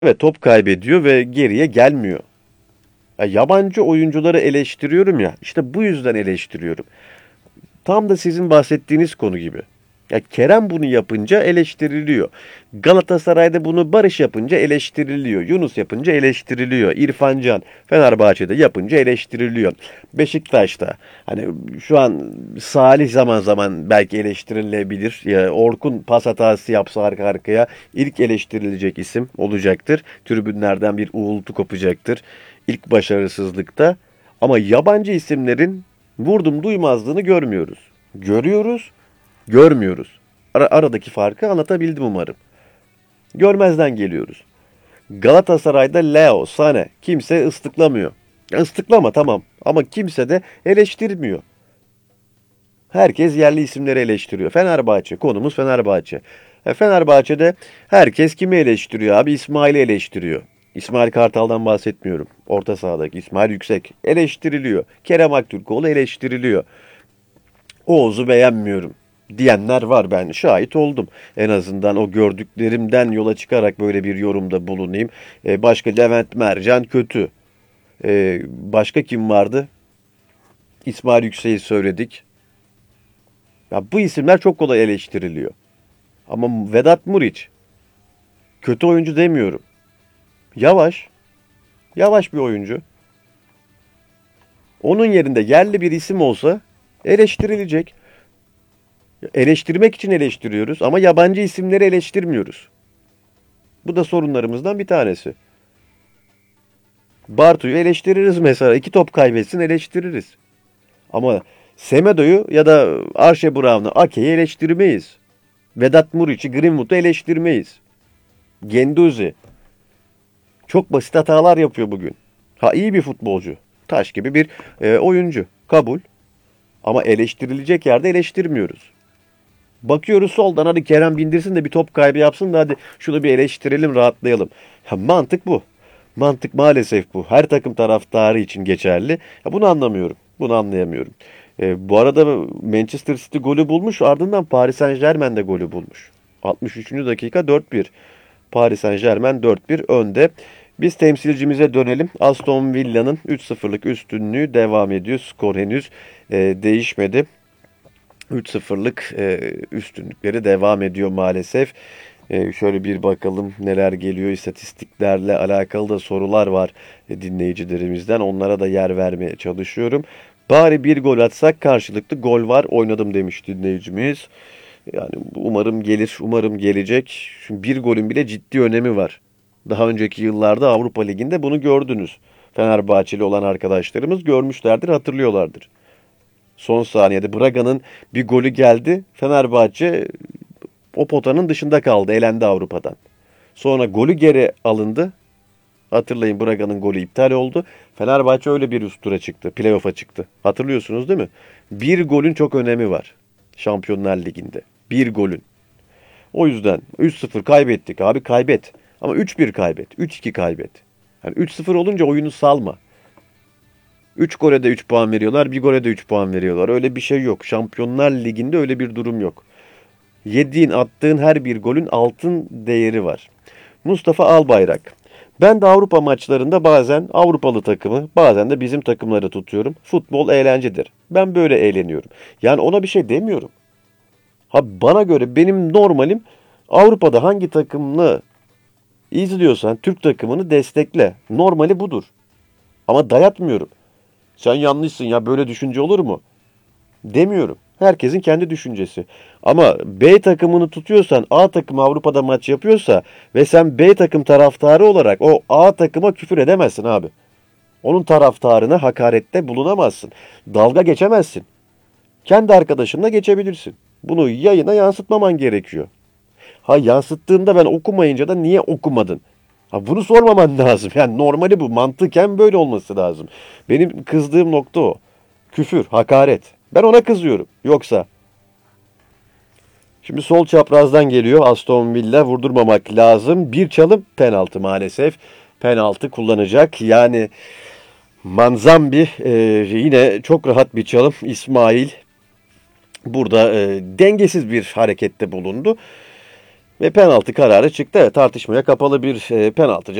ve top kaybediyor ve geriye gelmiyor. Ya yabancı oyuncuları eleştiriyorum ya. İşte bu yüzden eleştiriyorum. Tam da sizin bahsettiğiniz konu gibi. Ya Kerem bunu yapınca eleştiriliyor. Galatasaray'da bunu Barış yapınca eleştiriliyor. Yunus yapınca eleştiriliyor. İrfan Can Fenerbahçe'de yapınca eleştiriliyor. Beşiktaş'ta hani şu an Salih zaman zaman belki eleştirilebilir. Ya Orkun pas hatası yapsa arka arkaya ilk eleştirilecek isim olacaktır. Tribünlerden bir uğultu kopacaktır. İlk başarısızlıkta. Ama yabancı isimlerin vurdum duymazlığını görmüyoruz. Görüyoruz, görmüyoruz. Aradaki farkı anlatabildim umarım. Görmezden geliyoruz. Galatasaray'da Leo, Sané kimse ıslıklamıyor. Ya ıslıklama tamam ama kimse de eleştirmiyor. Herkes yerli isimleri eleştiriyor. Fenerbahçe, konumuz Fenerbahçe. Fenerbahçe'de herkes kimi eleştiriyor abi? İsmail'i eleştiriyor. İsmail Kartal'dan bahsetmiyorum. Orta sahadaki İsmail Yüksek eleştiriliyor. Kerem Aktürkoğlu eleştiriliyor. Oğuz'u beğenmiyorum diyenler var, ben şahit oldum. En azından o gördüklerimden yola çıkarak böyle bir yorumda bulunayım. Başka Levent Mercan kötü. Başka kim vardı? İsmail Yüksek'i söyledik. Ya bu isimler çok kolay eleştiriliyor. Ama Vedat Muriç kötü oyuncu demiyorum. Yavaş. Yavaş bir oyuncu. Onun yerinde yerli bir isim olsa eleştirilecek. Eleştirmek için eleştiriyoruz ama yabancı isimleri eleştirmiyoruz. Bu da sorunlarımızdan bir tanesi. Bartu'yu eleştiririz mesela. 2 top kaybetsin eleştiririz. Ama Semedo'yu ya da Arşe Brown'u, Ake'yi eleştirmeyiz. Vedat Muriç'i, Greenwood'u eleştirmeyiz. Genduzi. Çok basit hatalar yapıyor bugün. Ha iyi bir futbolcu. Taş gibi bir oyuncu. Kabul. Ama eleştirilecek yerde eleştirmiyoruz. Bakıyoruz soldan, hadi Kerem bindirsin de bir top kaybı yapsın da hadi şunu bir eleştirelim, rahatlayalım. Ya mantık bu. Mantık maalesef bu. Her takım taraftarı için geçerli. Ya bunu anlamıyorum. Bunu anlayamıyorum. Bu arada Manchester City golü bulmuş. Ardından Paris Saint-Germain de golü bulmuş. 63. dakika 4-1. Paris Saint-Germain 4-1 önde. Biz temsilcimize dönelim. Aston Villa'nın 3-0'lık üstünlüğü devam ediyor. Skor henüz değişmedi. 3-0'lık üstünlükleri devam ediyor maalesef. Şöyle bir bakalım neler geliyor. İstatistiklerle alakalı da sorular var dinleyicilerimizden. Onlara da yer vermeye çalışıyorum. Bari bir gol atsak, karşılıklı gol var oynadım demiş dinleyicimiz. Yani umarım gelir, umarım gelecek. Çünkü bir golün bile ciddi önemi var. Daha önceki yıllarda Avrupa Ligi'nde bunu gördünüz. Fenerbahçeli olan arkadaşlarımız görmüşlerdir, hatırlıyorlardır. Son saniyede Braga'nın bir golü geldi. Fenerbahçe o potanın dışında kaldı. Elendi Avrupa'dan. Sonra golü geri alındı. Hatırlayın, Braga'nın golü iptal oldu. Fenerbahçe öyle bir üst tura çıktı. Playoff'a çıktı. Hatırlıyorsunuz değil mi? Bir golün çok önemi var. Şampiyonlar Ligi'nde. Bir golün. O yüzden 3-0 kaybettik abi, kaybet. Ama 3-1 kaybet. 3-2 kaybet. Yani 3-0 olunca oyunu salma. 3 gole de 3 puan veriyorlar, bir gole de 3 puan veriyorlar. Öyle bir şey yok. Şampiyonlar Ligi'nde öyle bir durum yok. Yediğin, attığın her bir golün altın değeri var. Mustafa Albayrak. Ben de Avrupa maçlarında bazen Avrupalı takımı, bazen de bizim takımları tutuyorum. Futbol eğlencedir. Ben böyle eğleniyorum. Yani ona bir şey demiyorum. Ha bana göre benim normalim, Avrupa'da hangi takımını izliyorsan Türk takımını destekle. Normali budur. Ama dayatmıyorum. Sen yanlışsın ya, böyle düşünce olur mu? Demiyorum. Herkesin kendi düşüncesi. Ama B takımını tutuyorsan, A takım Avrupa'da maç yapıyorsa ve sen B takım taraftarı olarak o A takıma küfür edemezsin abi. Onun taraftarına hakarette bulunamazsın. Dalga geçemezsin. Kendi arkadaşınla geçebilirsin. Bunu yayına yansıtmaman gerekiyor. Ha yansıttığında ben okumayınca da niye okumadın? Ha bunu sormaman lazım. Yani normali bu. Mantıken böyle olması lazım. Benim kızdığım nokta o. Küfür, hakaret. Ben ona kızıyorum. Yoksa şimdi sol çaprazdan geliyor Aston Villa, vurdurmamak lazım. Bir çalım, penaltı maalesef. Penaltı kullanacak. Yani Manzambi yine çok rahat bir çalım. İsmail burada dengesiz bir harekette bulundu. Ve penaltı kararı çıktı. Tartışmaya kapalı bir penaltı.